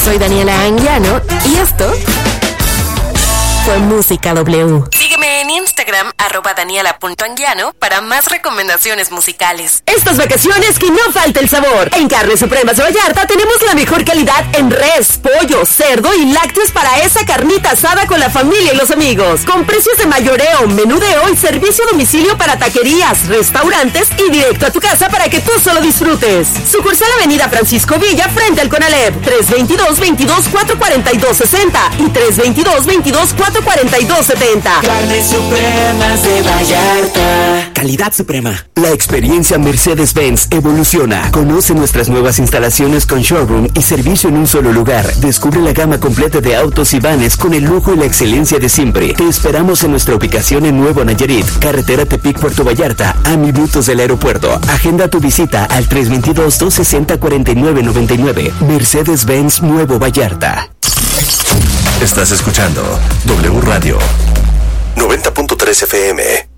Soy Daniela Anguiano y esto fue Música W. Sígueme en Instagram, @daniela.anguiano, para más recomendaciones musicales. Estas vacaciones que no falte el sabor. En Carnes Supremas de Vallarta tenemos la mejor calidad en res, pollo, cerdo y lácteos para esa carnita asada con la familia y los amigos. Con precios de mayoreo, menudeo y servicio a domicilio para taquerías, restaurantes y directo a tu casa para que tú solo disfrutes. Sucursal Avenida Francisco Villa frente al Conalep, 322-22-442-60 y 322-22-442-70. Carnes Supremas de Vallarta. Calidad suprema. La experiencia Mercedes-Benz evoluciona. Conoce nuestras nuevas instalaciones con showroom y servicio en un solo lugar. Descubre la gama completa de autos y vanes con el lujo y la excelencia de siempre. Te esperamos en nuestra ubicación en Nuevo Nayarit, carretera Tepic-Puerto Vallarta, a minutos del aeropuerto. Agenda tu visita al 322-260-4999. Mercedes-Benz Nuevo Vallarta. Estás escuchando W Radio 90.3 FM.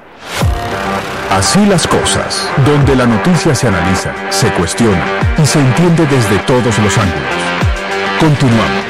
Así las cosas, donde la noticia se analiza, se cuestiona y se entiende desde todos los ángulos. Continuamos.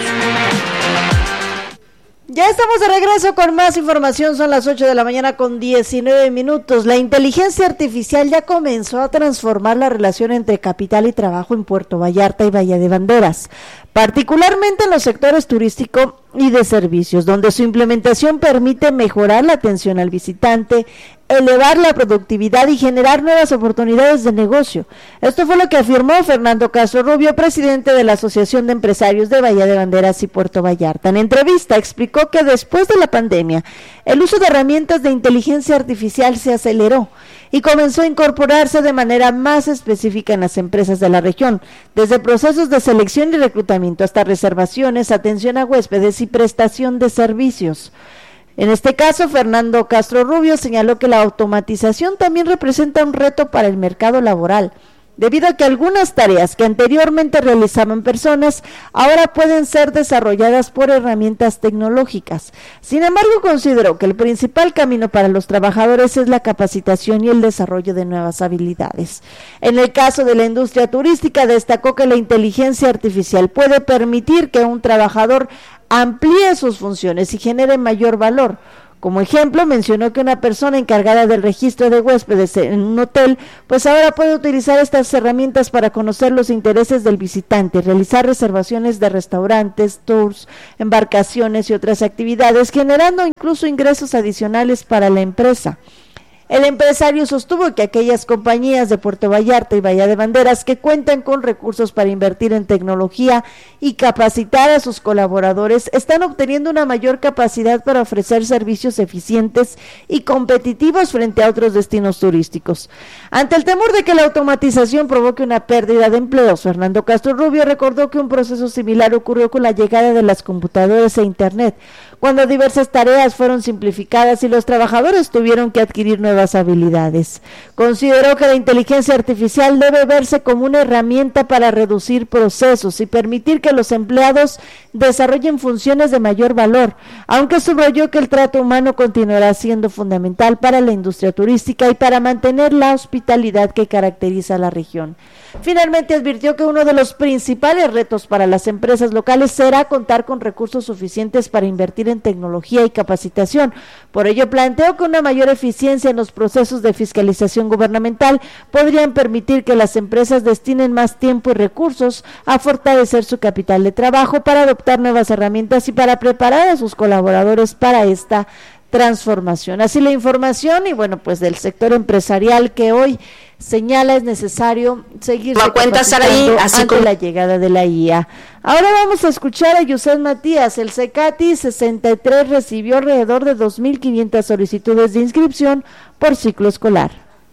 Ya estamos de regreso con más información, son las 8 de la mañana con 19 minutos. La inteligencia artificial ya comenzó a transformar la relación entre capital y trabajo en Puerto Vallarta y Bahía de Banderas, particularmente en los sectores turístico y de servicios, donde su implementación permite mejorar la atención al visitante, elevar la productividad y generar nuevas oportunidades de negocio. Esto fue lo que afirmó Fernando Castro Rubio, presidente de la Asociación de Empresarios de Bahía de Banderas y Puerto Vallarta. En entrevista explicó que después de la pandemia, el uso de herramientas de inteligencia artificial se aceleró y comenzó a incorporarse de manera más específica en las empresas de la región, desde procesos de selección y reclutamiento hasta reservaciones, atención a huéspedes y prestación de servicios. En este caso, Fernando Castro Rubio señaló que la automatización también representa un reto para el mercado laboral, debido a que algunas tareas que anteriormente realizaban personas ahora pueden ser desarrolladas por herramientas tecnológicas. Sin embargo, consideró que el principal camino para los trabajadores es la capacitación y el desarrollo de nuevas habilidades. En el caso de la industria turística, destacó que la inteligencia artificial puede permitir que un trabajador amplíe sus funciones y genere mayor valor. Como ejemplo, mencionó que una persona encargada del registro de huéspedes en un hotel, pues ahora puede utilizar estas herramientas para conocer los intereses del visitante, realizar reservaciones de restaurantes, tours, embarcaciones y otras actividades, generando incluso ingresos adicionales para la empresa. El empresario sostuvo que aquellas compañías de Puerto Vallarta y Bahía de Banderas que cuentan con recursos para invertir en tecnología y capacitar a sus colaboradores están obteniendo una mayor capacidad para ofrecer servicios eficientes y competitivos frente a otros destinos turísticos. Ante el temor de que la automatización provoque una pérdida de empleos, Fernando Castro Rubio recordó que un proceso similar ocurrió con la llegada de las computadoras e Internet, cuando diversas tareas fueron simplificadas y los trabajadores tuvieron que adquirir nuevas habilidades. Consideró que la inteligencia artificial debe verse como una herramienta para reducir procesos y permitir que los empleados desarrollen funciones de mayor valor, aunque subrayó que el trato humano continuará siendo fundamental para la industria turística y para mantener la hospitalidad que caracteriza a la región. Finalmente advirtió que uno de los principales retos para las empresas locales será contar con recursos suficientes para invertir en tecnología y capacitación. Por ello planteó que una mayor eficiencia en los procesos de fiscalización gubernamental podrían permitir que las empresas destinen más tiempo y recursos a fortalecer su capital de trabajo, para adoptar nuevas herramientas y para preparar a sus colaboradores para esta transformación. Así la información, y bueno, pues del sector empresarial que hoy señala es necesario seguir capacitando ante la llegada de la IA. Ahora vamos a escuchar a Yusef Matías. El CECATI 63 recibió alrededor de 2.500 solicitudes de inscripción por ciclo escolar.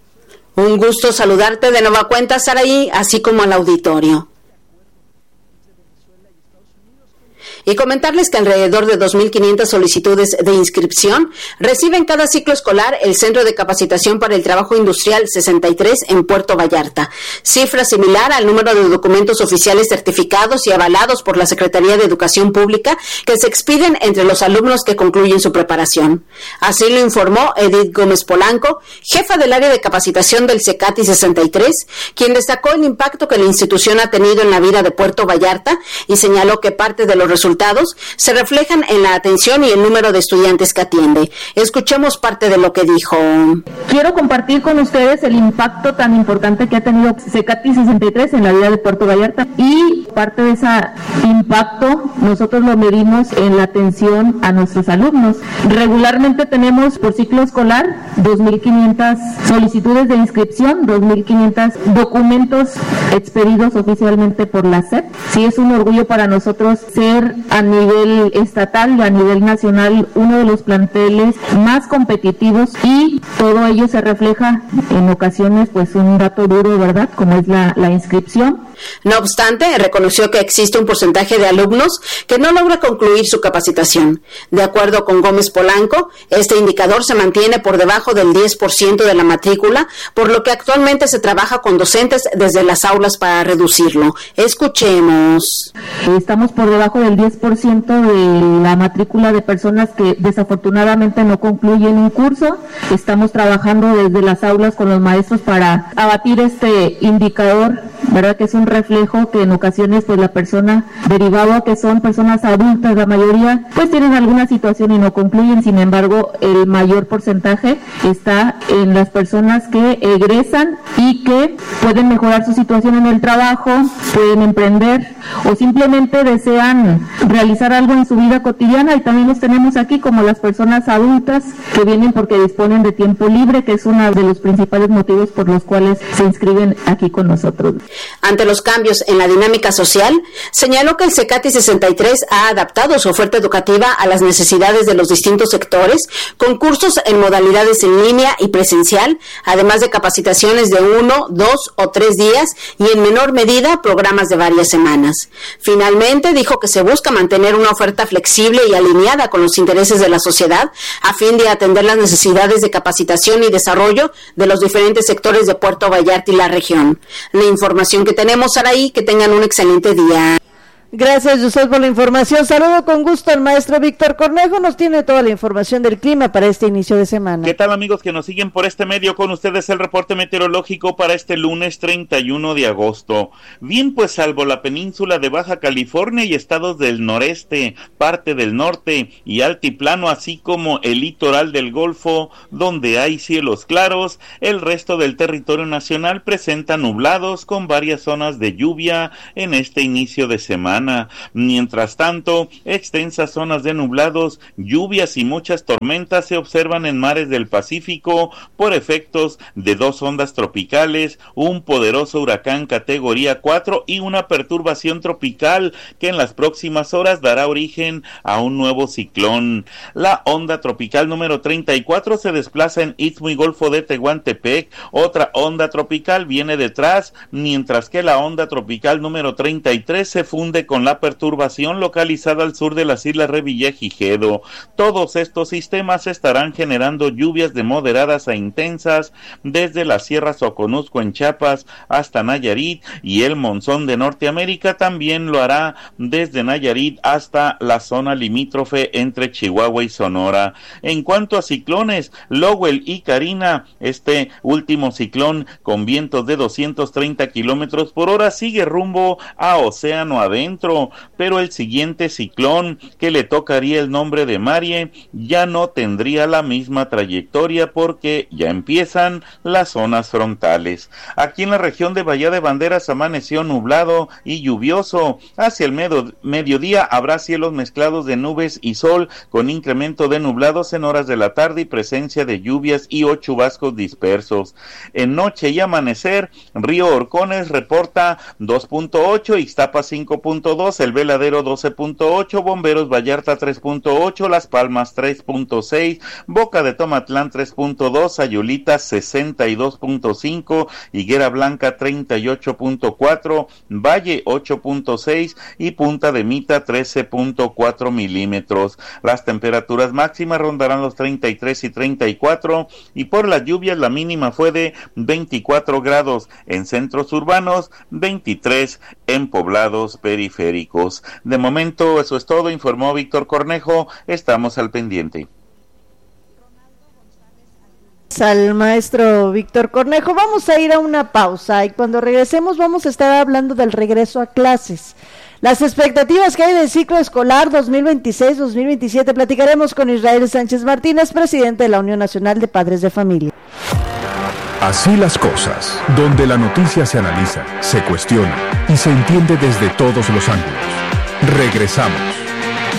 Un gusto saludarte de nueva cuenta, Saraí, así como al auditorio. Y comentarles que alrededor de 2.500 solicitudes de inscripción reciben cada ciclo escolar el Centro de Capacitación para el Trabajo Industrial 63 en Puerto Vallarta, cifra similar al número de documentos oficiales certificados y avalados por la Secretaría de Educación Pública que se expiden entre los alumnos que concluyen su preparación. Así lo informó Edith Gómez Polanco, jefa del área de capacitación del CECATI 63, quien destacó el impacto que la institución ha tenido en la vida de Puerto Vallarta y señaló que parte de los resultados se reflejan en la atención y el número de estudiantes que atiende. Escuchemos parte de lo que dijo. Quiero compartir con ustedes el impacto tan importante que ha tenido CECATI 63 en la vida de Puerto Vallarta, y parte de ese impacto nosotros lo medimos en la atención a nuestros alumnos. Regularmente tenemos por ciclo escolar 2.500 solicitudes de inscripción, 2.500 documentos expedidos oficialmente por la SEP. Sí, es un orgullo para nosotros ser a nivel estatal y a nivel nacional uno de los planteles más competitivos, y todo ello se refleja en ocasiones pues un dato duro, ¿verdad?, como es la inscripción. No obstante, reconoció que existe un porcentaje de alumnos que no logra concluir su capacitación. De acuerdo con Gómez Polanco, este indicador se mantiene por debajo del 10% de la matrícula, por lo que actualmente se trabaja con docentes desde las aulas para reducirlo. Escuchemos. Estamos por debajo del 10% de la matrícula de personas que desafortunadamente no concluyen un curso. Estamos trabajando desde las aulas con los maestros para abatir este indicador, ¿verdad?, que es un reflejo que en ocasiones pues la persona, derivado a que son personas adultas, la mayoría pues tienen alguna situación y no concluyen. Sin embargo, el mayor porcentaje está en las personas que egresan y que pueden mejorar su situación en el trabajo, pueden emprender o simplemente desean realizar algo en su vida cotidiana. Y también los tenemos aquí como las personas adultas que vienen porque disponen de tiempo libre, que es uno de los principales motivos por los cuales se inscriben aquí con nosotros. Ante los cambios en la dinámica social, señaló que el CECATI 63 ha adaptado su oferta educativa a las necesidades de los distintos sectores, con cursos en modalidades en línea y presencial, además de capacitaciones de 1, 2 o 3 días y en menor medida programas de varias semanas. Finalmente, dijo que se busca mantener una oferta flexible y alineada con los intereses de la sociedad a fin de atender las necesidades de capacitación y desarrollo de los diferentes sectores de Puerto Vallarta y la región. La información que tenemos, Saraí, que tengan un excelente día. Gracias, José, por la información. Saludo con gusto al maestro Víctor Cornejo. Nos tiene toda la información del clima para este inicio de semana. ¿Qué tal, amigos que nos siguen por este medio? Con ustedes el reporte meteorológico para este lunes 31 de agosto. Bien, pues salvo la península de Baja California y estados del noreste, parte del norte y altiplano, así como el litoral del Golfo, donde hay cielos claros, el resto del territorio nacional presenta nublados con varias zonas de lluvia en este inicio de semana. Mientras tanto, extensas zonas de nublados, lluvias y muchas tormentas se observan en mares del Pacífico por efectos de 2 ondas tropicales, un poderoso huracán categoría 4 y una perturbación tropical que en las próximas horas dará origen a un nuevo ciclón. La onda tropical número 34 se desplaza en Istmo y Golfo de Tehuantepec, otra onda tropical viene detrás, mientras que la onda tropical número 33 se funde con la perturbación localizada al sur de las islas Revillagigedo. Todos estos sistemas estarán generando lluvias de moderadas a intensas desde la Sierra Soconusco en Chiapas hasta Nayarit, y el monzón de Norteamérica también lo hará desde Nayarit hasta la zona limítrofe entre Chihuahua y Sonora. En cuanto a ciclones, Lowell y Karina, este último ciclón con vientos de 230 kilómetros por hora sigue rumbo a océano adentro, pero el siguiente ciclón, que le tocaría el nombre de Marie, ya no tendría la misma trayectoria porque ya empiezan las zonas frontales. Aquí en la región de Bahía de Banderas amaneció nublado y lluvioso. Hacia el mediodía habrá cielos mezclados de nubes y sol, con incremento de nublados en horas de la tarde y presencia de lluvias y o chubascos dispersos. En noche y amanecer, Río Orcones reporta 2.8, Ixtapa 5.3, 12.2, El Veladero 12.8, Bomberos Vallarta 3.8, Las Palmas 3.6, Boca de Tomatlán 3.2, Sayulita 62.5, Higuera Blanca 38.4, Valle 8.6 y Punta de Mita 13.4 milímetros. Las temperaturas máximas rondarán los 33 y 34 y por las lluvias la mínima fue de 24 grados en centros urbanos, 23 en poblados periféricos. De momento eso es todo, informó Víctor Cornejo, estamos al pendiente. Al maestro Víctor Cornejo, vamos a ir a una pausa y cuando regresemos vamos a estar hablando del regreso a clases, las expectativas que hay del ciclo escolar 2026-2027. Platicaremos con Israel Sánchez Martínez, presidente de la Unión Nacional de Padres de Familia. Así las cosas, donde la noticia se analiza, se cuestiona y se entiende desde todos los ángulos. Regresamos.